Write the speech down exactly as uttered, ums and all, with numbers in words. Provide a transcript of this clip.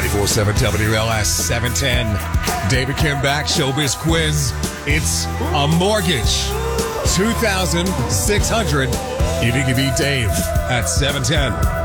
ninety-four point seven W L S seven ten. David Kim back, Showbiz Quiz. It's a mortgage. two thousand six hundred. If you can beat Dave at seven ten.